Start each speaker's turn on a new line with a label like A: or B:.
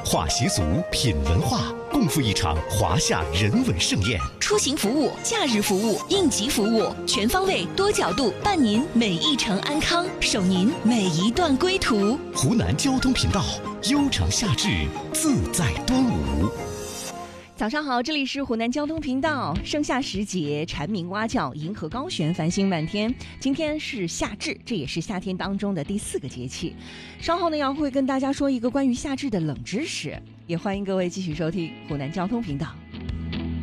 A: 画习俗，品文化，共赴一场华夏人文盛宴。
B: 出行服务、假日服务、应急服务，全方位、多角度伴您每一程安康，守您每一段归途。
A: 湖南交通频道，悠长夏至，自在端午。
B: 早上好，这里是湖南交通频道。盛夏时节，蝉鸣蛙叫，银河高悬，繁星满天。今天是夏至，这也是夏天当中的第4个节气。稍后呢，会跟大家说一个关于夏至的冷知识，也欢迎各位继续收听湖南交通频道。